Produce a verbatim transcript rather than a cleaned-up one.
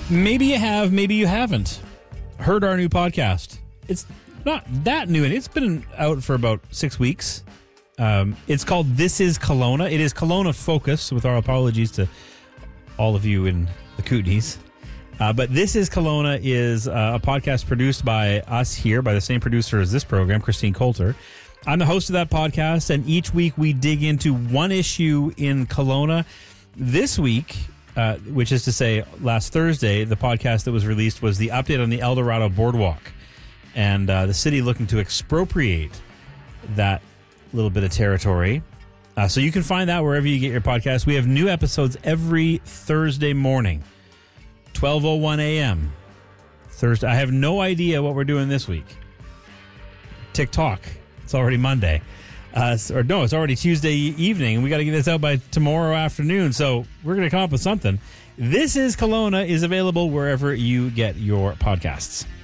Maybe you have, maybe you haven't heard our new podcast. It's not that new, and it's been out for about six weeks. Um, it's called This is Kelowna. It is Kelowna focused, with our apologies to all of you in the Kootenays. Uh, but This is Kelowna is uh, a podcast produced by us here, by the same producer as this program, Christine Coulter. I'm the host of that podcast, and each week we dig into one issue in Kelowna. This week, uh, which is to say last Thursday, the podcast that was released was the update on the Eldorado Boardwalk, and uh, the city looking to expropriate that little bit of territory. Uh, so you can find that wherever you get your podcast. We have new episodes every Thursday morning, twelve oh one a.m. Thursday. I have no idea what we're doing this week. TikTok. It's already Monday. Uh, or no, it's already Tuesday evening. We got to get this out by tomorrow afternoon. So we're going to come up with something. This is Kelowna is available wherever you get your podcasts.